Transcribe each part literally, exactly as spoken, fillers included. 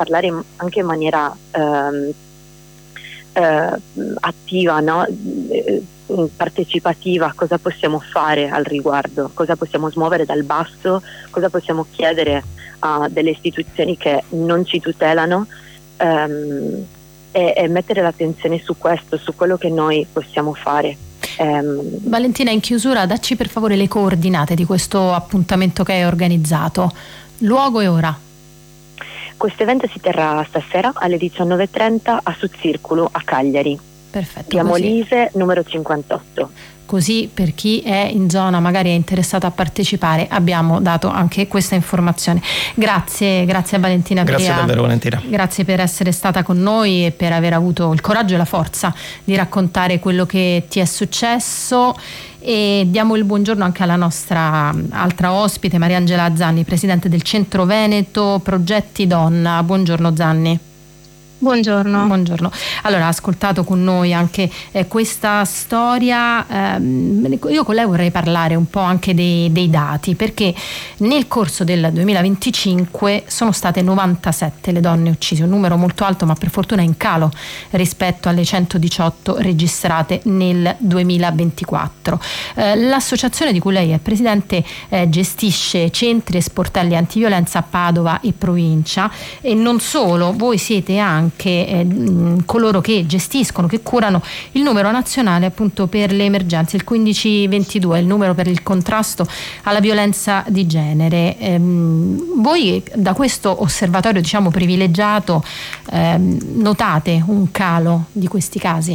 parlare in, anche in maniera ehm, eh, attiva, no? Eh, partecipativa, cosa possiamo fare al riguardo, cosa possiamo smuovere dal basso, cosa possiamo chiedere a delle istituzioni che non ci tutelano, ehm, e, e mettere l'attenzione su questo, su quello che noi possiamo fare. Ehm, Valentina, in chiusura dacci per favore le coordinate di questo appuntamento che hai organizzato, luogo e ora. Questo evento si terrà stasera alle diciannove e trenta a Sud Circolo a Cagliari. Perfetto. Via Così. Molise numero cinquantotto. Così, per chi è in zona, magari è interessato a partecipare, abbiamo dato anche questa informazione. Grazie, grazie a Valentina. Grazie Pria. davvero, Valentina. Grazie per essere stata con noi e per aver avuto il coraggio e la forza di raccontare quello che ti è successo. E diamo il buongiorno anche alla nostra altra ospite, Mariangela Zanni, presidente del Centro Veneto Progetti Donna. Buongiorno Zanni. Buongiorno. Buongiorno. Allora, ha ascoltato con noi anche eh, questa storia. Ehm, io con lei vorrei parlare un po' anche dei, dei dati, perché nel corso del duemilaventicinque sono state novantasette le donne uccise, un numero molto alto, ma per fortuna in calo rispetto alle centodiciotto registrate nel duemilaventiquattro. Eh, l'associazione di cui lei è presidente eh, gestisce centri e sportelli antiviolenza a Padova e provincia, e non solo, voi siete anche Che, eh, coloro che gestiscono, che curano il numero nazionale appunto per le emergenze, il quindici ventidue, il numero per il contrasto alla violenza di genere. Ehm, voi da questo osservatorio, diciamo, privilegiato, ehm, notate un calo di questi casi?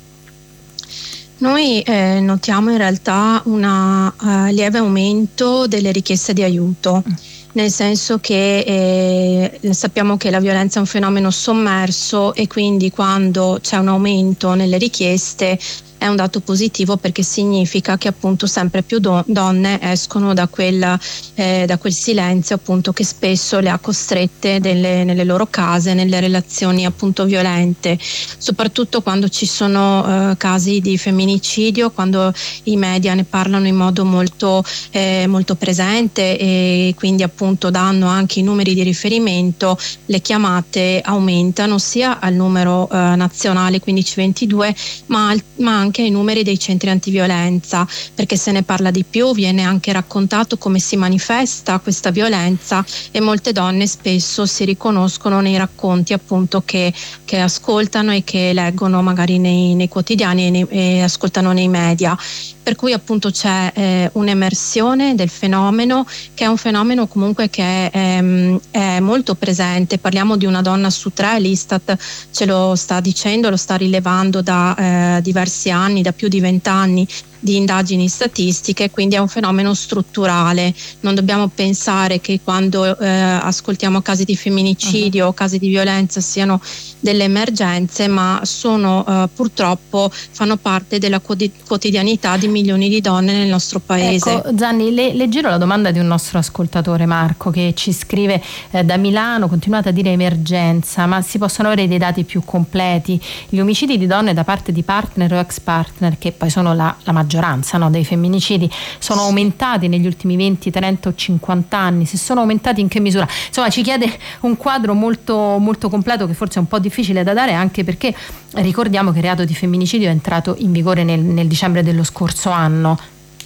Noi eh, notiamo in realtà un uh, lieve aumento delle richieste di aiuto. Mm. Nel senso che eh, sappiamo che la violenza è un fenomeno sommerso, e quindi quando c'è un aumento nelle richieste è un dato positivo, perché significa che appunto sempre più do- donne escono da quel, eh, da quel silenzio appunto che spesso le ha costrette delle, nelle loro case, nelle relazioni appunto violente, soprattutto quando ci sono eh, casi di femminicidio, quando i media ne parlano in modo molto, eh, molto presente, e quindi appunto danno anche i numeri di riferimento. Le chiamate aumentano sia al numero eh, nazionale quindici ventidue, ma, al, ma anche ai numeri dei centri antiviolenza, perché se ne parla di più, viene anche raccontato come si manifesta questa violenza, e molte donne spesso si riconoscono nei racconti appunto che, che ascoltano e che leggono magari nei, nei quotidiani e, nei, e ascoltano nei media. Per cui appunto c'è eh, un'emersione del fenomeno, che è un fenomeno comunque che è, ehm, è molto presente. Parliamo di una donna su tre, l'Istat ce lo sta dicendo, lo sta rilevando da eh, diversi anni, da più di vent'anni di indagini statistiche, quindi è un fenomeno strutturale. Non dobbiamo pensare che quando eh, ascoltiamo casi di femminicidio o uh-huh. casi di violenza siano delle emergenze, ma sono eh, purtroppo fanno parte della quotidianità di milioni di donne nel nostro paese. Ecco, Zanni, le, le giro la domanda di un nostro ascoltatore, Marco, che ci scrive eh, da Milano. Continuate a dire emergenza, ma si possono avere dei dati più completi? Gli omicidi di donne da parte di partner o ex partner, che poi sono la, la maggioranza no, dei femminicidi, sono aumentati negli ultimi venti, trenta o cinquanta anni? Se sono aumentati, in che misura? Insomma, ci chiede un quadro molto, molto completo, che forse è un po' difficile da dare, anche perché ricordiamo che il reato di femminicidio è entrato in vigore nel, nel dicembre dello scorso anno.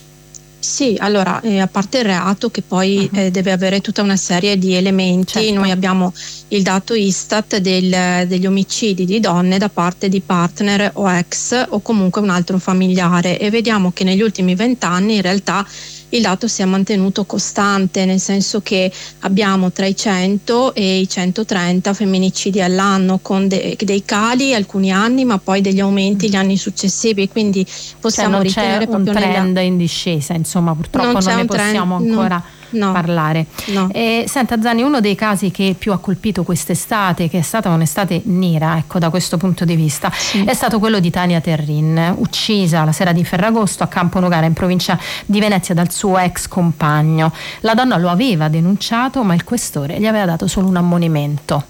Sì, allora, eh, a parte il reato, che poi uh-huh. eh, deve avere tutta una serie di elementi, certo. Noi abbiamo il dato Istat del, degli omicidi di donne da parte di partner o ex o comunque un altro familiare, e vediamo che negli ultimi vent'anni in realtà il dato si è mantenuto costante, nel senso che abbiamo tra i cento e i centotrenta femminicidi all'anno, con de- dei cali alcuni anni, ma poi degli aumenti gli anni successivi, quindi possiamo cioè non ritenere c'è un proprio trend nella... in discesa, insomma, purtroppo non, non ne possiamo trend, ancora no. No, parlare. No. Eh, senta Zanni, uno dei casi che più ha colpito quest'estate, che è stata un'estate nera, ecco, da questo punto di vista, sì. è stato quello di Tania Terrin, uccisa la sera di Ferragosto a Campo Nogara, in provincia di Venezia, dal suo ex compagno. La donna lo aveva denunciato, ma il questore gli aveva dato solo un ammonimento.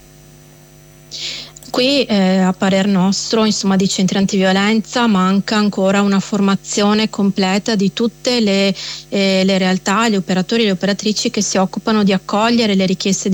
Qui eh, a parer nostro, insomma, di centri antiviolenza manca ancora una formazione completa di tutte le, eh, le realtà, gli operatori e le operatrici che si occupano di accogliere le richieste di